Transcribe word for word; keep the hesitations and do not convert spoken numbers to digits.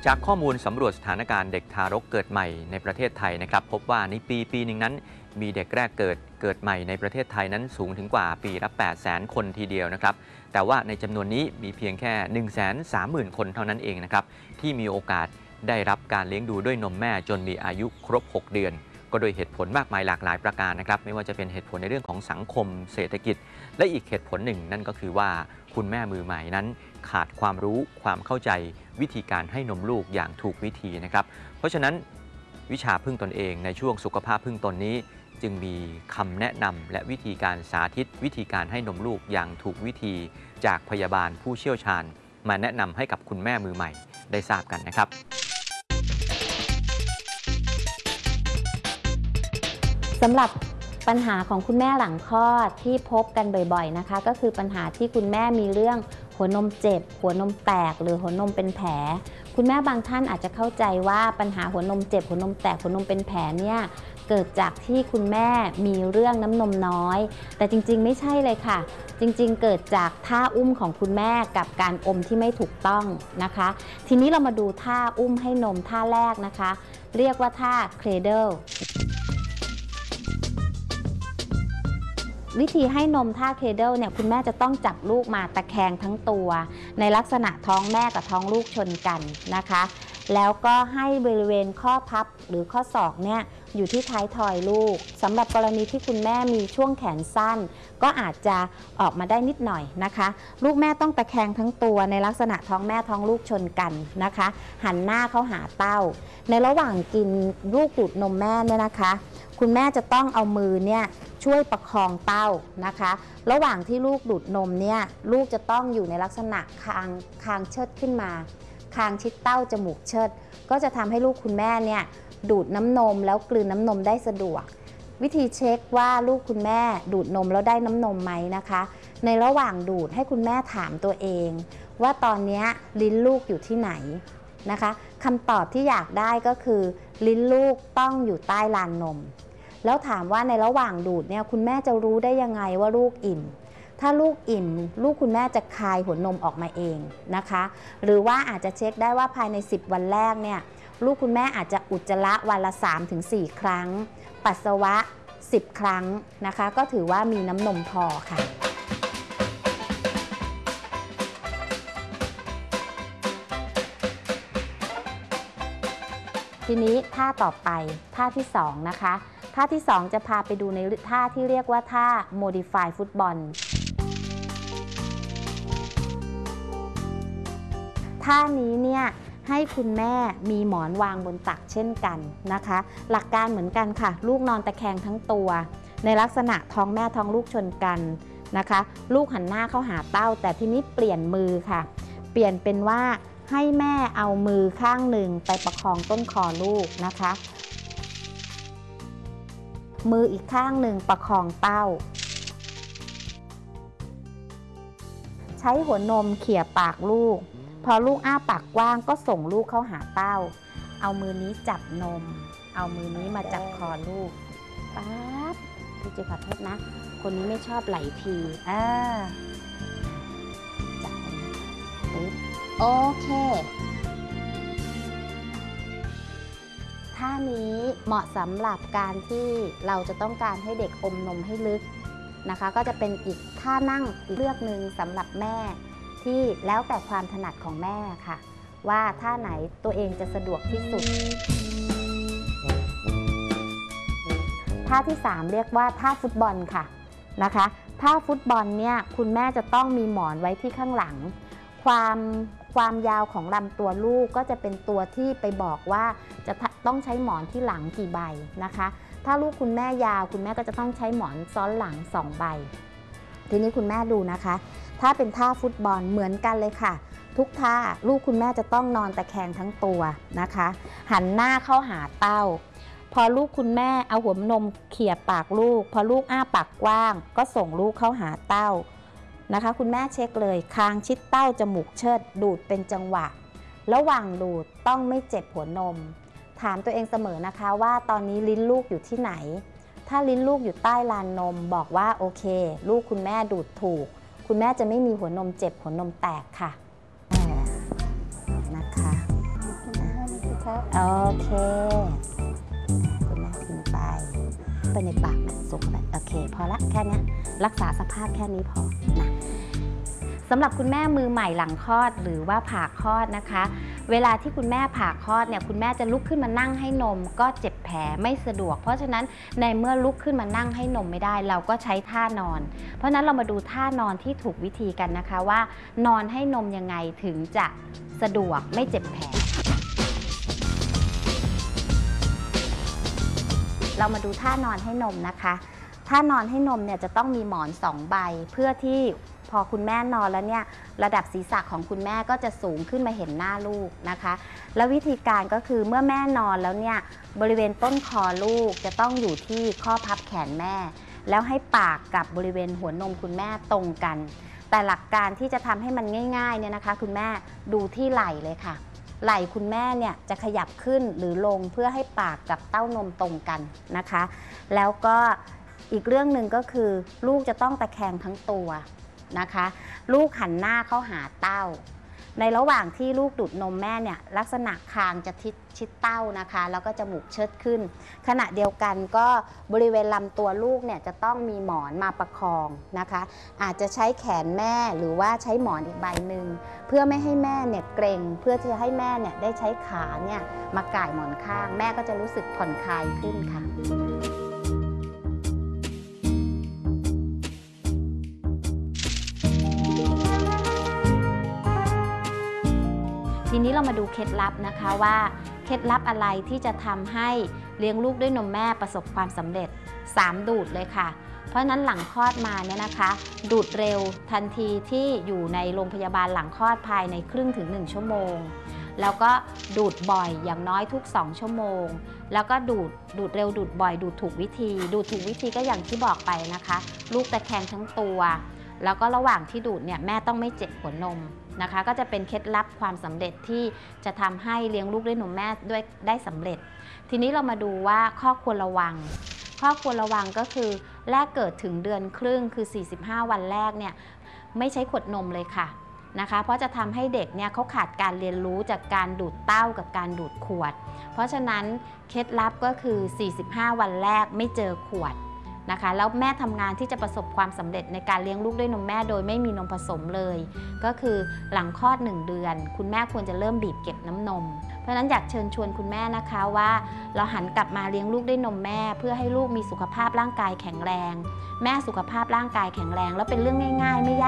จากข้อมูลสำรวจสถานการณ์เด็กทารกเกิดใหม่ในประเทศไทยนะครับพบว่าในปีปีหนึ่งนั้นมีเด็กแรกเกิดเกิดใหม่ในประเทศไทยนั้นสูงถึงกว่าปีละแปดแสนคนทีเดียวนะครับแต่ว่าในจำนวนนี้มีเพียงแค่ หนึ่งแสนสามหมื่น คนเท่านั้นเองนะครับที่มีโอกาสได้รับการเลี้ยงดูด้วยนมแม่จนมีอายุครบหกเดือนก็โดยเหตุผลมากมายหลากหลายประการนะครับไม่ว่าจะเป็นเหตุผลในเรื่องของสังคมเศรษฐกิจและอีกเหตุผลหนึ่งนั่นก็คือว่าคุณแม่มือใหม่นั้นขาดความรู้ความเข้าใจวิธีการให้นมลูกอย่างถูกวิธีนะครับเพราะฉะนั้นวิชาพึ่งตนเองในช่วงสุขภาพพึ่งตนนี้จึงมีคำแนะนำและวิธีการสาธิตวิธีการให้นมลูกอย่างถูกวิธีจากพยาบาลผู้เชี่ยวชาญมาแนะนำให้กับคุณแม่มือใหม่ได้ทราบกันนะครับสำหรับปัญหาของคุณแม่หลังคลอดที่พบกันบ่อยๆนะคะก็คือปัญหาที่คุณแม่มีเรื่องหัวนมเจ็บหัวนมแตกหรือหัวนมเป็นแผลคุณแม่บางท่านอาจจะเข้าใจว่าปัญหาหัวนมเจ็บหัวนมแตกหัวนมเป็นแผลเนี่ยเกิดจากที่คุณแม่มีเรื่องน้ำนมน้อยแต่จริงๆไม่ใช่เลยค่ะจริงๆเกิดจากท่าอุ้มของคุณแม่กับการอมที่ไม่ถูกต้องนะคะทีนี้เรามาดูท่าอุ้มให้นมท่าแรกนะคะเรียกว่าท่า Cradleวิธีให้นมท่าเคเดิลเนี่ยคุณแม่จะต้องจับลูกมาตะแคงทั้งตัวในลักษณะท้องแม่กับท้องลูกชนกันนะคะแล้วก็ให้บริเวณข้อพับหรือข้อศอกเนี่ยอยู่ที่ท้ายทอยลูกสำหรับกรณีที่คุณแม่มีช่วงแขนสั้นก็อาจจะออกมาได้นิดหน่อยนะคะลูกแม่ต้องตะแคงทั้งตัวในลักษณะท้องแม่ท้องลูกชนกันนะคะหันหน้าเข้าหาเต้าในระหว่างกินลูกดูดนมแม่เนี่ยนะคะคุณแม่จะต้องเอามือเนี่ยช่วยประคองเต้านะคะระหว่างที่ลูกดูดนมเนี่ยลูกจะต้องอยู่ในลักษณะคางคางเชิดขึ้นมาคางชิดเต้าจมูกเชิดก็จะทำให้ลูกคุณแม่เนี่ยดูดน้ำนมแล้วกลืนน้ำนมได้สะดวกวิธีเช็คว่าลูกคุณแม่ดูดนมแล้วได้น้ำนมไหมนะคะในระหว่างดูดให้คุณแม่ถามตัวเองว่าตอนนี้ลิ้นลูกอยู่ที่ไหนนะคะคำตอบที่อยากได้ก็คือลิ้นลูกต้องอยู่ใต้ลานนมแล้วถามว่าในระหว่างดูดเนี่ยคุณแม่จะรู้ได้ยังไงว่าลูกอิ่มถ้าลูกอิ่มลูกคุณแม่จะคายหัวนมออกมาเองนะคะหรือว่าอาจจะเช็คได้ว่าภายในสิบวันแรกเนี่ยลูกคุณแม่อาจจะอุจจาระวันละ สามถึงสี่ ครั้งปัสสาวะสิบครั้งนะคะก็ถือว่ามีน้ำนมพอค่ะทีนี้ท่าต่อไปท่าที่สองนะคะท่าที่สองจะพาไปดูในท่าที่เรียกว่าท่า Modify ฟุตบอลท่านี้เนี่ยให้คุณแม่มีหมอนวางบนตักเช่นกันนะคะหลักการเหมือนกันค่ะลูกนอนตะแคงทั้งตัวในลักษณะท้องแม่ท้องลูกชนกันนะคะลูกหันหน้าเข้าหาเต้าแต่ทีนี้เปลี่ยนมือค่ะเปลี่ยนเป็นว่าให้แม่เอามือข้างหนึ่งไปประคองต้นคอลูกนะคะมืออีกข้างหนึ่งประคองเต้าใช้หัวนมเขี่ยปากลูกพอลูกอ้าปากกว้างก็ส่งลูกเข้าหาเต้าเอามือนี้จับนมเอามือนี้มาจับคอลูกป๊าบพี่จะขอโทษนะคนนี้ไม่ชอบไหลทีอ่าจับปึ๊บโอเคท่านี้เหมาะสำหรับการที่เราจะต้องการให้เด็กอมนมให้ลึกนะคะก็จะเป็นอีกท่านั่งเลือกหนึ่งสำหรับแม่ที่แล้วแต่ความถนัดของแม่ค่ะว่าท่าไหนตัวเองจะสะดวกที่สุดท่าที่สามเรียกว่าท่าฟุตบอลค่ะนะคะท่าฟุตบอลเนี่ยคุณแม่จะต้องมีหมอนไว้ที่ข้างหลังความความยาวของลำตัวลูกก็จะเป็นตัวที่ไปบอกว่าจะต้องใช้หมอนที่หลังกี่ใบนะคะถ้าลูกคุณแม่ยาวคุณแม่ก็จะต้องใช้หมอนซ้อนหลังสองใบทีนี้คุณแม่ดูนะคะถ้าเป็นท่าฟุตบอลเหมือนกันเลยค่ะทุกท่าลูกคุณแม่จะต้องนอนตะแคงทั้งตัวนะคะหันหน้าเข้าหาเต้าพอลูกคุณแม่เอาหัวนมเขี่ยปากลูกพอลูกอ้าปากกว้างก็ส่งลูกเข้าหาเต้านะคะคุณแม่เช็คเลยคางชิดเต้าจมูกเชิดดูดเป็นจังหวะระหว่างดูดต้องไม่เจ็บหัวนมถามตัวเองเสมอนะคะว่าตอนนี้ลิ้นลูกอยู่ที่ไหนถ้าลิ้นลูกอยู่ใต้ลานนมบอกว่าโอเคลูกคุณแม่ดูดถูกคุณแม่จะไม่มีหัวนมเจ็บหัวนมแตกค่ะนะคะครับโอเคคุณแม่กินไปไปในปากนะส่งไปโอเคพอละแค่นี้รักษาสภาพแค่นี้พอนะสำหรับคุณแม่มือใหม่หลังคลอดหรือว่าผ่าคลอดนะคะเวลาที่คุณแม่ผ่าคลอดเนี่ยคุณแม่จะลุกขึ้นมานั่งให้นมก็เจ็บแผลไม่สะดวกเพราะฉะนั้นในเมื่อลุกขึ้นมานั่งให้นมไม่ได้เราก็ใช้ท่านอนเพราะฉะนั้นเรามาดูท่านอนที่ถูกวิธีกันนะคะว่านอนให้นมยังไงถึงจะสะดวกไม่เจ็บแผลเรามาดูท่านอนให้นมนะคะท่านอนให้นมเนี่ยจะต้องมีหมอนสองใบเพื่อที่พอคุณแม่นอนแล้วเนี่ยระดับศีรษะของคุณแม่ก็จะสูงขึ้นมาเห็นหน้าลูกนะคะแล้ววิธีการก็คือเมื่อแม่นอนแล้วเนี่ยบริเวณต้นคอลูกจะต้องอยู่ที่ข้อพับแขนแม่แล้วให้ปากกับบริเวณหัวนมคุณแม่ตรงกันแต่หลักการที่จะทำให้มันง่ายๆเนี่ยนะคะคุณแม่ดูที่ไหล่เลยค่ะไหล่คุณแม่เนี่ยจะขยับขึ้นหรือลงเพื่อให้ปากกับเต้านมตรงกันนะคะแล้วก็อีกเรื่องหนึ่งก็คือลูกจะต้องตะแคงทั้งตัวนะคะลูกหันหน้าเข้าหาเต้าในระหว่างที่ลูกดูดนมแม่เนี่ยลักษณะคางจะทิศชิดเต้านะคะแล้วก็จมูกเชิดขึ้นขณะเดียวกันก็บริเวณลำตัวลูกเนี่ยจะต้องมีหมอนมาประคองนะคะอาจจะใช้แขนแม่หรือว่าใช้หมอนอีกใบหนึ่งเพื่อไม่ให้แม่เนี่ยเกร็งเพื่อจะให้แม่เนี่ยได้ใช้ขาเนี่ยมาก่ายหมอนข้างแม่ก็จะรู้สึกผ่อนคลายขึ้นค่ะทีนี้เรามาดูเคล็ดลับนะคะว่าเคล็ดลับอะไรที่จะทำให้เลี้ยงลูกด้วยนมแม่ประสบความสำเร็จสามดูดเลยค่ะเพราะฉะนั้นหลังคลอดมาเนี่ยนะคะดูดเร็วทันทีที่อยู่ในโรงพยาบาลหลังคลอดภายในครึ่งถึงหนึ่งชั่วโมงแล้วก็ดูดบ่อยอย่างน้อยทุกสองชั่วโมงแล้วก็ดูดดูดเร็วดูดบ่อยดูดถูกวิธีดูดถูกวิธีก็อย่างที่บอกไปนะคะลูกตะแคงทั้งตัวแล้วก็ระหว่างที่ดูดเนี่ยแม่ต้องไม่เจ็บหัวนมนะคะก็จะเป็นเคล็ดลับความสำเร็จที่จะทำให้เลี้ยงลูกด้วยนมแม่ด้วยได้สำเร็จทีนี้เรามาดูว่าข้อควรระวังข้อควรระวังก็คือแรกเกิดถึงเดือนครึ่งคือสี่สิบห้าวันแรกเนี่ยไม่ใช้ขวดนมเลยค่ะนะคะเพราะจะทำให้เด็กเนี่ยเขาขาดการเรียนรู้จากการดูดเต้ากับการดูดขวดเพราะฉะนั้นเคล็ดลับก็คือสี่สิบห้าวันแรกไม่เจอขวดนะคะแล้วแม่ทำงานที่จะประสบความสำเร็จในการเลี้ยงลูกด้วยนมแม่โดยไม่มีนมผสมเลยก็คือหลังคลอดหนึ่งเดือนคุณแม่ควรจะเริ่มบีบเก็บน้ำนมเพราะฉะนั้นอยากเชิญชวนคุณแม่นะคะว่าเราหันกลับมาเลี้ยงลูกด้วยนมแม่เพื่อให้ลูกมีสุขภาพร่างกายแข็งแรงแม่สุขภาพร่างกายแข็งแรงแล้วเป็นเรื่องง่ายๆไม่ยาก